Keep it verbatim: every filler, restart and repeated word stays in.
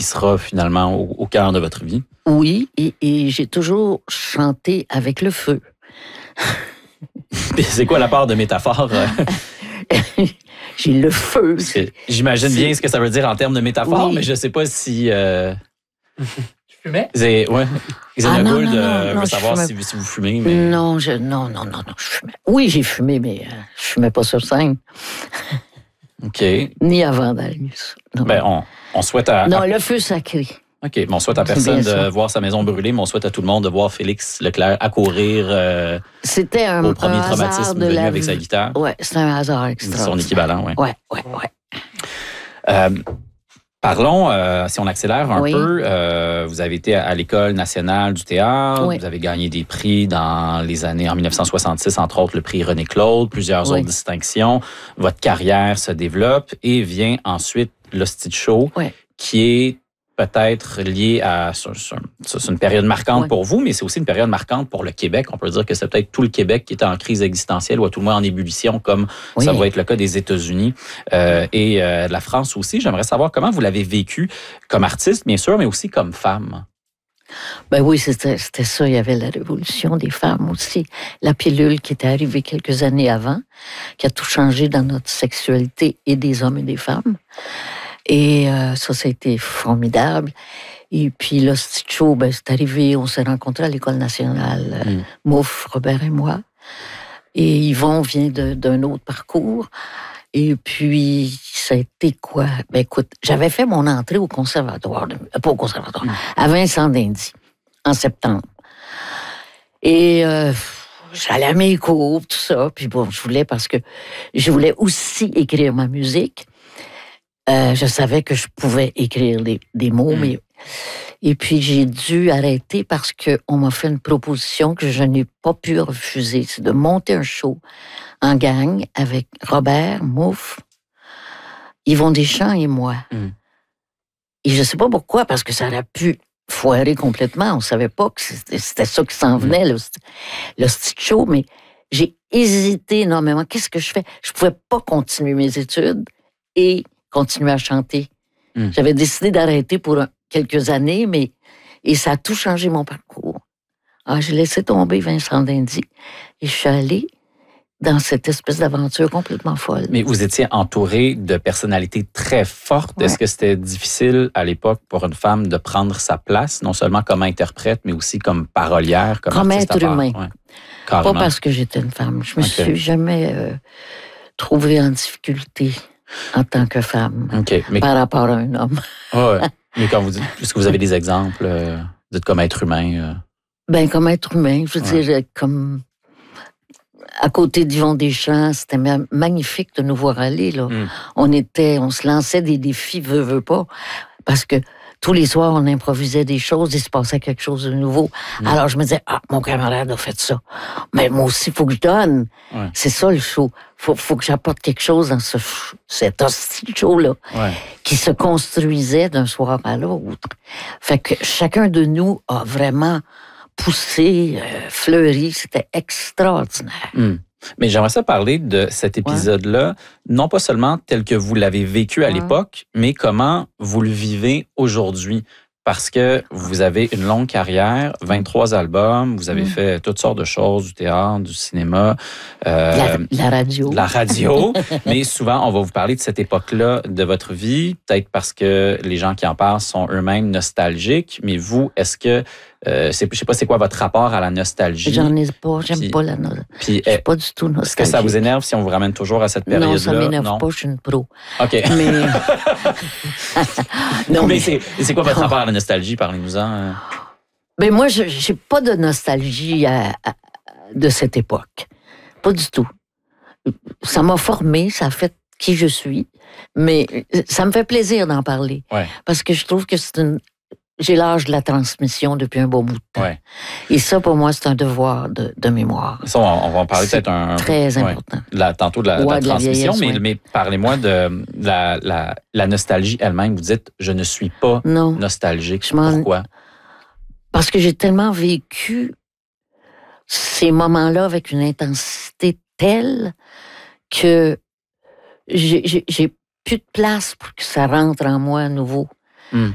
sera finalement au, au cœur de votre vie. Oui, et, et j'ai toujours chanté avec le feu. C'est quoi la part de métaphore? J'ai le feu. J'imagine bien ce que ça veut dire en termes de métaphore, oui. mais je ne sais pas si... Euh... tu fumais? C'est, ouais. Ah, non, Gould non, non, euh, non, veut savoir si, si vous fumez. Mais... Non, je, non, non, non, non, je fumais. Oui, j'ai fumé, mais euh, je fumais pas sur scène. OK. Ni avant d'aller. Ben, on, on souhaite à... Non, le feu sacré. OK. Mais on souhaite à personne de ça. voir sa maison brûler, mais on souhaite à tout le monde de voir Félix Leclerc accourir euh, C'était un, au premier un traumatisme venu la... avec sa guitare. Oui, c'était un hasard extraordinaire. Son équivalent, oui. Oui, oui, oui. Euh, parlons, euh, si on accélère un oui. peu, euh, vous avez été à l'École nationale du théâtre, oui. vous avez gagné des prix dans les années, en dix-neuf cent soixante-six, entre autres le prix René-Claude, plusieurs oui. autres distinctions. Votre carrière se développe et vient ensuite l'Hostie de Show, oui. qui est peut-être lié à... C'est une période marquante oui. pour vous, mais c'est aussi une période marquante pour le Québec. On peut dire que c'est peut-être tout le Québec qui est en crise existentielle ou à tout le moins en ébullition, comme oui. ça va être le cas des États-Unis euh, et euh, de la France aussi. J'aimerais savoir comment vous l'avez vécu comme artiste, bien sûr, mais aussi comme femme. Ben oui, c'était, c'était ça. Il y avait la révolution des femmes aussi. La pilule qui était arrivée quelques années avant, qui a tout changé dans notre sexualité et des hommes et des femmes. Et euh, ça, ça a été formidable. Et puis, l'Hostie de Show, ben, c'est arrivé, on s'est rencontrés à l'École nationale, euh, mm. Mouf, Robert et moi. Et Yvon vient de, d'un autre parcours. Et puis, ça a été quoi? Ben écoute, j'avais fait mon entrée au conservatoire, de, pas au conservatoire, mm. à Vincent d'Indy, en septembre. Et euh, j'allais à mes cours, tout ça. Puis bon, je voulais, parce que je voulais aussi écrire ma musique. Euh, je savais que je pouvais écrire des, des mots, mmh. mais... Et puis, j'ai dû arrêter parce qu'on m'a fait une proposition que je n'ai pas pu refuser. C'est de monter un show en gang avec Robert, Mouf, Yvon Deschamps et moi. Mmh. Et je ne sais pas pourquoi, parce que ça aurait pu foirer complètement. On ne savait pas que c'était, c'était ça qui s'en venait, mmh. le, le Hostie de Show, mais j'ai hésité énormément. Qu'est-ce que je fais? Je ne pouvais pas continuer mes études et continuer à chanter. Mm. J'avais décidé d'arrêter pour un, quelques années, mais et ça a tout changé mon parcours. Alors, j'ai laissé tomber Vincent d'Indy et je suis allée dans cette espèce d'aventure complètement folle. Mais vous étiez entourée de personnalités très fortes. Ouais. Est-ce que c'était difficile à l'époque pour une femme de prendre sa place, non seulement comme interprète, mais aussi comme parolière, comme, comme artiste être à part? humain. Ouais. Pas parce que j'étais une femme. Je me okay. suis jamais euh, trouvée en difficulté en tant que femme, okay, mais... par rapport à un homme. Oh, ouais. Mais quand vous dites, est-ce que vous avez des exemples, euh, vous dites comme être humain? Euh... Ben, comme être humain, je veux ouais. dire, comme à côté d'Yvon Deschamps, c'était magnifique de nous voir aller, là. Mm. On était, on se lançait des défis, veux, veux pas, parce que tous les soirs, on improvisait des choses, il se passait quelque chose de nouveau. Mm. Alors, je me disais, ah, mon camarade a fait ça. Mais moi aussi, il faut que je donne. Ouais. C'est ça, le show. Faut, faut que j'apporte quelque chose dans ce, cet hostie show-là, ouais. qui se construisait d'un soir à l'autre. Fait que chacun de nous a vraiment poussé, euh, fleuri. C'était extraordinaire. Mm. Mais j'aimerais ça parler de cet épisode-là, ouais. non pas seulement tel que vous l'avez vécu à ouais. l'époque, mais comment vous le vivez aujourd'hui. Parce que vous avez une longue carrière, vingt-trois albums, vous avez mmh. fait toutes sortes de choses, du théâtre, du cinéma. Euh, la, la radio. La radio. Mais souvent, on va vous parler de cette époque-là de votre vie, peut-être parce que les gens qui en parlent sont eux-mêmes nostalgiques. Mais vous, est-ce que... Euh, c'est, je sais pas c'est quoi votre rapport à la nostalgie. J'en ai pas, j'aime puis, pas la nostalgie. Je suis pas du tout nostalgique. Est-ce que ça vous énerve si on vous ramène toujours à cette période-là? Non, ça m'énerve non? pas, je suis une pro. OK. Mais, non, mais, mais c'est, c'est quoi votre rapport à la nostalgie? Parlez-nous-en. Ben moi, je j'ai pas de nostalgie à, à, de cette époque. Pas du tout. Ça m'a formée, ça a fait qui je suis. Mais ça me fait plaisir d'en parler. Ouais. Parce que je trouve que c'est une... J'ai l'âge de la transmission depuis un bon bout de temps. Ouais. Et ça, pour moi, c'est un devoir de, de mémoire. Ça, on va en parler c'est peut-être un... très important. Ouais, la, tantôt de la, ouais, de la transmission, de la vieillesse, mais, ouais. mais parlez-moi de la, la, la nostalgie elle-même. Vous dites, je ne suis pas non. nostalgique. Je m'en... Pourquoi? Parce que j'ai tellement vécu ces moments-là avec une intensité telle que j'ai, j'ai, j'ai plus de place pour que ça rentre en moi à nouveau. Mm.